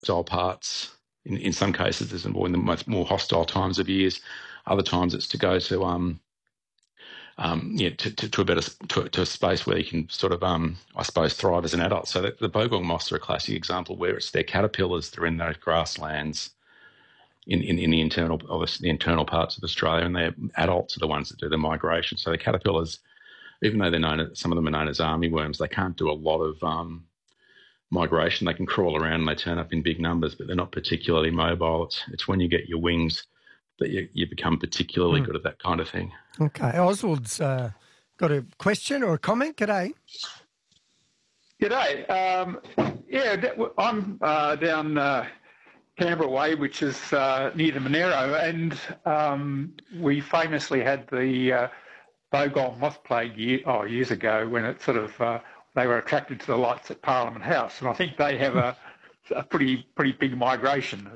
hostile parts. In some cases, there's more in the more hostile times of years. Other times, it's to go to to a better to a space where you can sort of I suppose thrive as an adult. So the bogong moths are a classic example where it's their caterpillars that are in those grasslands in the internal parts of Australia, and their adults are the ones that do the migration. So the caterpillars, even though some of them are known as armyworms, they can't do a lot of migration. They can crawl around and they turn up in big numbers, but they're not particularly mobile. It's when you get your wings that you become particularly good at that kind of thing. Okay. Oswald's got a question or a comment. G'day. G'day. I'm down Canberra Way, which is near the Monero, and we famously had the bogong moth plague years ago when it sort of they were attracted to the lights at Parliament House, and I think they have a pretty big migration.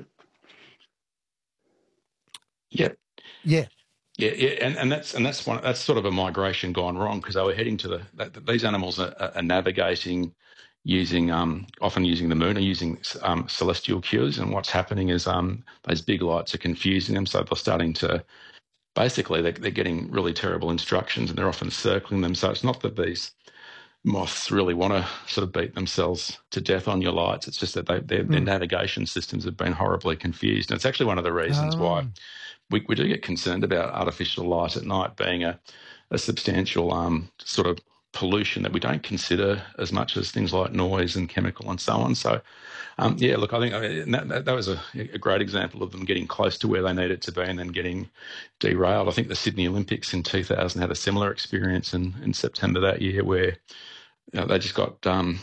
Yeah. Yeah. Yeah, and that's sort of a migration gone wrong, because they were heading to these animals are navigating often using the moon or using celestial cues, and what's happening is those big lights are confusing them, so they're starting to basically they're getting really terrible instructions, and they're often circling them. So it's not that these moths really want to sort of beat themselves to death on your lights. It's just that their navigation systems have been horribly confused, and it's actually one of the reasons why we do get concerned about artificial light at night being a substantial sort of pollution that we don't consider as much as things like noise and chemical and so on. So, look, I think that was a great example of them getting close to where they needed to be and then getting derailed. I think the Sydney Olympics in 2000 had a similar experience in September that year, where they just got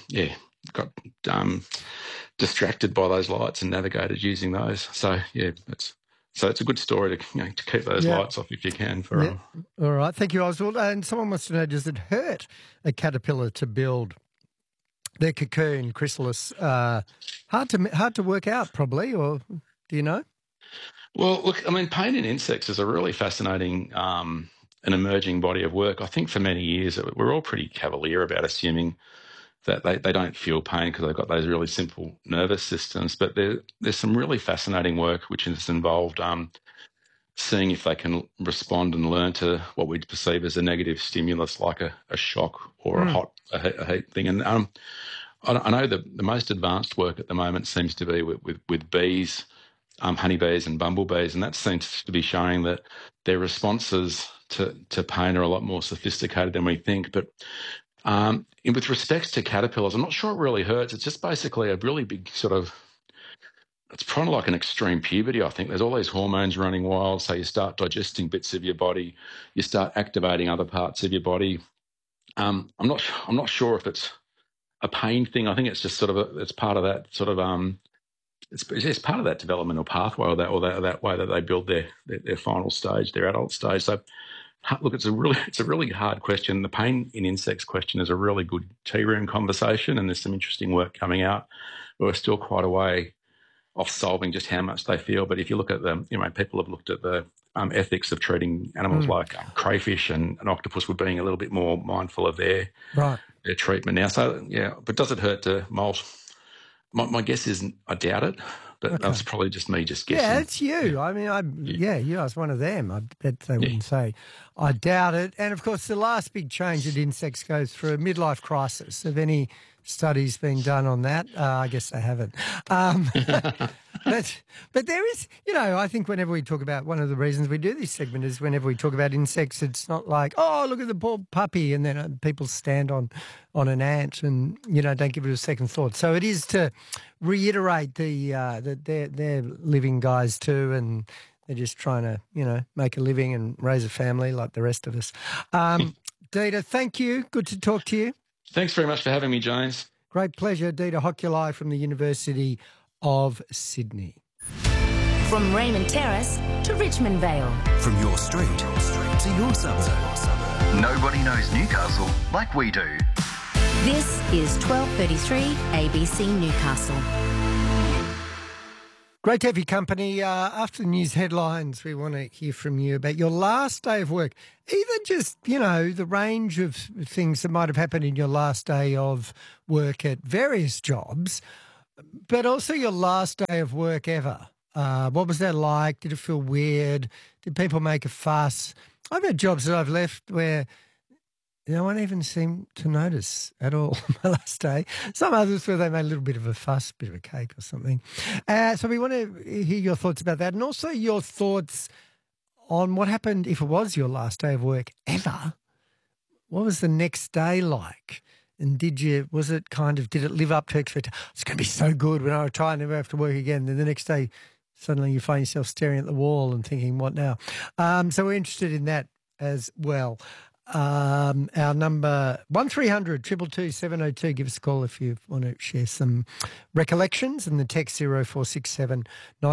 distracted by those lights and navigated using those. So, it's a good story to keep those lights off if you can. All right, thank you, Oswald. And someone wants to know, does it hurt a caterpillar to build their cocoon chrysalis? Hard to work out, probably, or do you know? Well, look, I mean, pain in insects is a really fascinating an emerging body of work. I think for many years we're all pretty cavalier about assuming that they don't feel pain because they've got those really simple nervous systems. But there's some really fascinating work which has involved seeing if they can respond and learn to what we'd perceive as a negative stimulus, like a shock or a heat thing. And I know the most advanced work at the moment seems to be with bees, honeybees and bumblebees, and that seems to be showing that their responses to pain are a lot more sophisticated than we think. But with respects to caterpillars, I'm not sure it really hurts. It's just basically a really big it's kind of like an extreme puberty, I think. There's all these hormones running wild, so you start digesting bits of your body, you start activating other parts of your body. I'm not sure if it's a pain thing. I think it's just it's part of that sort of it's part of that developmental pathway or that way that they build their final stage, their adult stage. So, look, it's a really hard question. The pain in insects question is a really good tea room conversation, and there's some interesting work coming out. We're still quite a way off solving just how much they feel. But if you look at people have looked at the ethics of treating animals like crayfish and an octopus with being a little bit more mindful of their treatment now. So, but does it hurt to molt? My guess is I doubt it. But that's probably just me just guessing. Yeah, it's you. I mean, you was one of them. I bet they wouldn't say, I doubt it. And, of course, the last big change that insects go through, a midlife crisis. Have any studies been done on that? I guess they haven't. But there is, I think whenever we talk about, one of the reasons we do this segment is whenever we talk about insects, it's not like, oh, look at the poor puppy, and then people stand on an ant and, don't give it a second thought. So it is to reiterate that they're living guys too, and they're just trying to, make a living and raise a family like the rest of us. Dieter, thank you. Good to talk to you. Thanks very much for having me, James. Great pleasure. Dieter Hokulai from the University of Sydney. From Raymond Terrace to Richmond Vale. From your street to your suburb. Nobody knows Newcastle like we do. This is 1233 ABC Newcastle. Great to have your company. After the news headlines, we want to hear from you about your last day of work. Either just, the range of things that might have happened in your last day of work at various jobs, But also your last day of work ever. What was that like? Did it feel weird? Did people make a fuss? I've had jobs that I've left where no one even seemed to notice at all my last day. Some others where they made a little bit of a fuss, bit of a cake or something. So we want to hear your thoughts about that, and also your thoughts on what happened if it was your last day of work ever. What was the next day like? And did it live up to expectations? It's going to be so good when I retire and never have to work again. Then the next day, suddenly you find yourself staring at the wall and thinking, what now? So we're interested in that as well. Our number 1300 222 702. Give us a call if you want to share some recollections, and the text 0467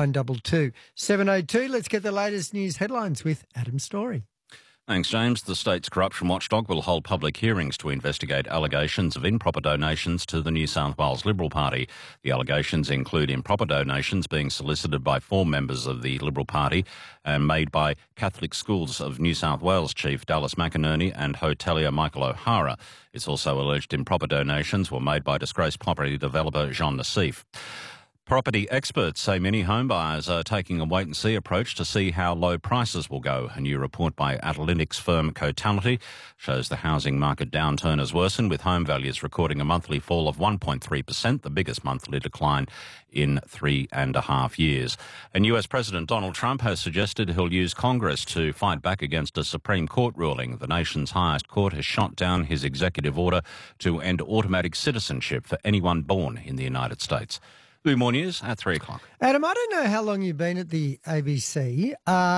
922 702. Let's get the latest news headlines with Adam Story. Thanks, James. The state's corruption watchdog will hold public hearings to investigate allegations of improper donations to the New South Wales Liberal Party. The allegations include improper donations being solicited by 4 members of the Liberal Party and made by Catholic Schools of New South Wales Chief Dallas McInerney and hotelier Michael O'Hara. It's also alleged improper donations were made by disgraced property developer Jean Nassif. Property experts say many homebuyers are taking a wait-and-see approach to see how low prices will go. A new report by analytics firm Cotality shows the housing market downturn has worsened, with home values recording a monthly fall of 1.3%, the biggest monthly decline in 3.5 years. And US President Donald Trump has suggested he'll use Congress to fight back against a Supreme Court ruling. The nation's highest court has shot down his executive order to end automatic citizenship for anyone born in the United States. There'll be more news at 3 o'clock. Adam, I don't know how long you've been at the ABC,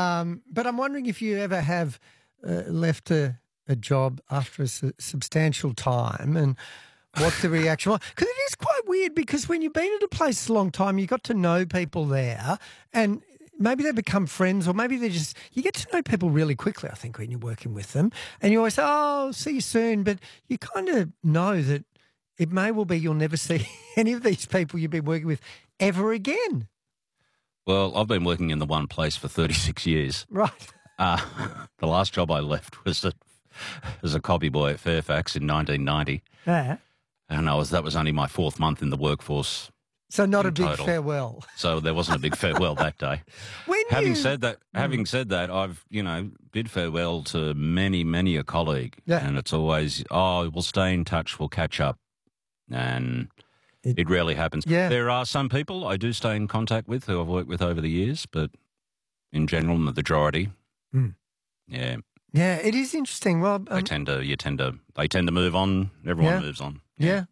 but I'm wondering if you ever have left a job after a substantial time and what the reaction was. Because it is quite weird, because when you've been at a place a long time, you got to know people there, and maybe they become friends, or maybe you get to know people really quickly, I think, when you're working with them. And you always say, oh, see you soon. But you kind of know that it may well be you'll never see any of these people you've been working with ever again. Well, I've been working in the one place for 36 years. Right. The last job I left was as a copy boy at Fairfax in 1990. Yeah. And that was only my 4th month in the workforce. So not a big total. Farewell. So there wasn't a big farewell that day. Having said that, I've, bid farewell to many a colleague. Yeah. And it's always, we'll stay in touch, we'll catch up. And it rarely happens. Yeah. There are some people I do stay in contact with who I've worked with over the years, but in general, the majority, yeah. Yeah, it is interesting. Well, they tend to move on. Everyone moves on. Yeah.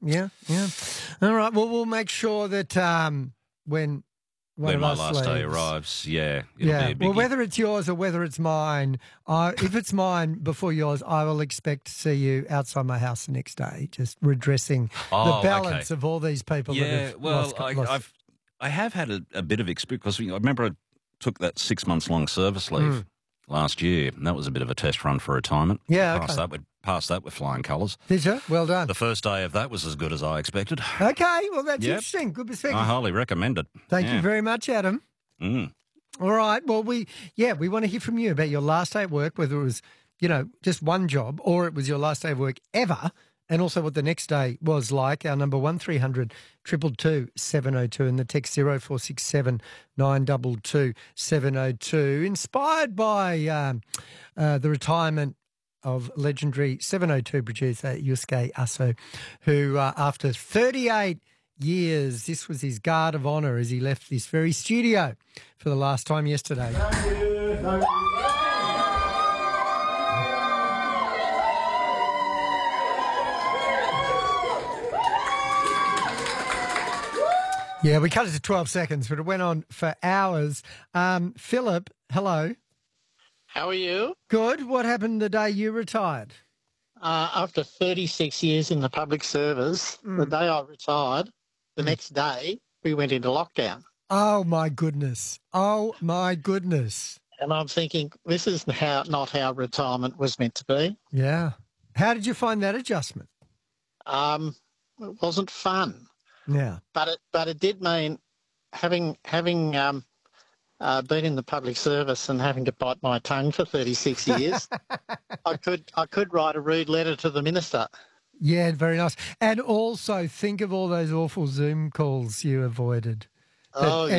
All right. Well, we'll make sure that when my last day arrives, it'll be a biggie. Well, whether it's yours or whether it's mine, if it's mine before yours, I will expect to see you outside my house the next day, just redressing the balance of all these people. Yeah, lost. I have had a bit of experience, because I remember I took that 6 months long service leave last year, and that was a bit of a test run for retirement. Yeah, Passed that with flying colours. Did you? Well done. The first day of that was as good as I expected. Okay, well, that's interesting. Good perspective. I highly recommend it. Thank you very much, Adam. Mm. All right. Well, we want to hear from you about your last day at work, whether it was, just one job or it was your last day of work ever, and also what the next day was like. Our number 1300 222 702 and the text 0467 922 702. Inspired by the retirement of legendary 702 producer Yusuke Aso, who after 38 years, this was his guard of honour as he left this very studio for the last time yesterday. Yeah, we cut it to 12 seconds, but it went on for hours. Philip, hello. How are you? Good. What happened the day you retired? After 36 years in the public service, the day I retired, the next day, we went into lockdown. Oh, my goodness. Oh, my goodness. And I'm thinking, this is not how retirement was meant to be. Yeah. How did you find that adjustment? It wasn't fun. Yeah. But it did mean having been in the public service and having to bite my tongue for 36 years, I could write a rude letter to the minister. Yeah, very nice. And also think of all those awful Zoom calls you avoided. Oh, That